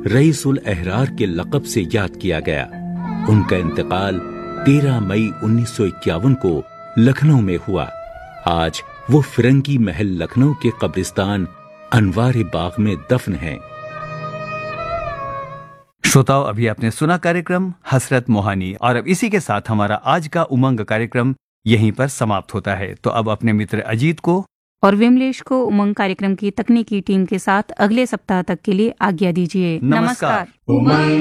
रईसुल अहरार के लक़ब से याद किया गया। उनका इंतकाल 13 मई 1951 को लखनऊ में हुआ। आज वो फिरंगी महल लखनऊ के कब्रिस्तान अनवार बाग में दफन हैं। श्रोताओं, अभी आपने सुना कार्यक्रम हसरत मोहानी, और अब इसी के साथ हमारा आज का उमंग कार्यक्रम यहीं पर समाप्त होता है। तो अब अपने मित्र अजीत को और विमलेश को उमंग कार्यक्रम की तकनीकी टीम के साथ अगले सप्ताह तक के लिए आज्ञा दीजिए। नमस्कार। उमंग